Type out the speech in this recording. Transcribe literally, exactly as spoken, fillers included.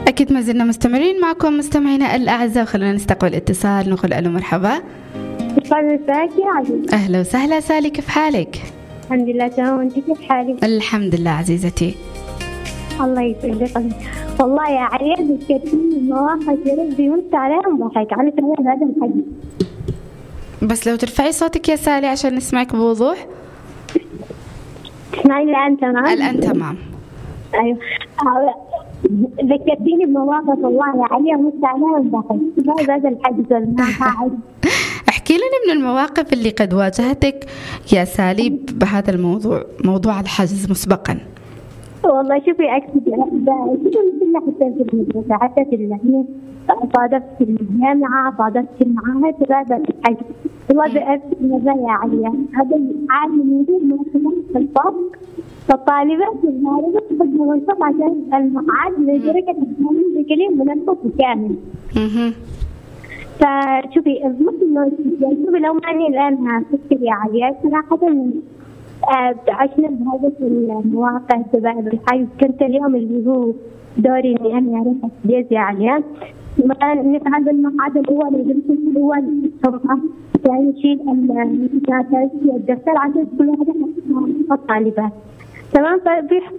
أكيد ما زلنا مستمرين معكم مستمعينا الأعزاء، وخلونا نستقبل اتصال نقول ألو مرحبا. أهلا وسهلا سالي، كيف حالك؟ الحمد لله تمام، أنت كيف حالك؟ الحمد لله عزيزتي. الله يسعدك. والله يا عيال ذكرتني المواقف يا ربي وانت عليهم ضحك على كلام هذا الحديث. بس لو ترفعي صوتك يا سالي عشان نسمعك بوضوح. اسمعي الآن تمام؟ الآن تمام. أيوة ذكرتيني بمواقف والله يا عليا وانت عليهم ضحك هذا الحديث المحاعد. احكي لنا من المواقف اللي قد واجهتك يا سالي بهذا الموضوع، موضوع الحجز مسبقا. والله شوفي أكيد شوفي مثل حتى في المدرسة حتى في الهي صادفت في الجامعة صادفت في المعاهد هذا الحجز. والله بأكد مزايا عليا هذا العالم موجود مثلا في الفصل، فالطالبات والطالبات تقدموا الفصل عشان المقعد لدرجة تسمعين بكلمة من الفصل كامل. فشوفي مثل شوفي لو ماني الآن هفكر يا عليا صراحة عشنا بهذا المواقع تبع الحياة. كنت اليوم اللي هو دوري إني أنا أعرف أحجز يا عليا مثلا نفعل المقعد الأول والجلسة الأول طبعا يعني نشيل المسافات والدفتر عشان كل هذا الطالبات تمام. فبيحصل